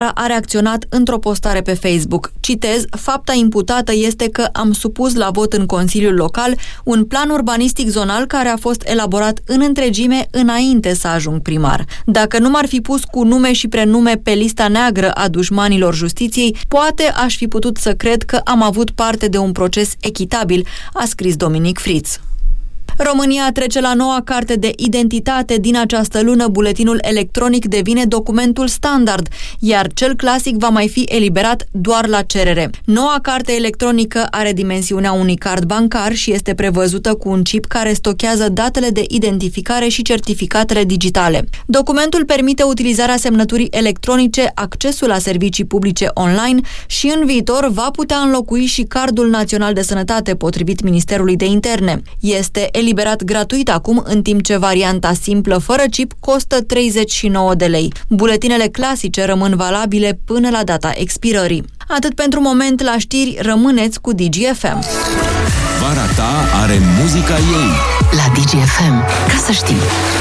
a reacționat într-o postare pe Facebook. Citez, fapta imputată este că am supus la vot în Consiliul Local un plan urbanistic zonal care a fost elaborat în întregime înainte să ajung primar. Dacă nu m-ar fi pus cu nume și prenume pe lista neagră a dușmanilor justiției, poate aș fi putut să cred că am avut parte de un proces echitabil, a scris Dominic Fritz. România trece la noua carte de identitate. Din această lună, buletinul electronic devine documentul standard, iar cel clasic va mai fi eliberat doar la cerere. Noua carte electronică are dimensiunea unui card bancar și este prevăzută cu un chip care stochează datele de identificare și certificatele digitale. Documentul permite utilizarea semnăturii electronice, accesul la servicii publice online și în viitor va putea înlocui și Cardul Național de Sănătate, potrivit Ministerului de Interne. Este eliberat gratuit acum, în timp ce varianta simplă fără chip costă 39 de lei. Buletinele clasice rămân valabile până la data expirării. Atât pentru moment. La știri, rămâneți cu DGFM. Vara ta are muzica ei. La DGFM, ca să știi.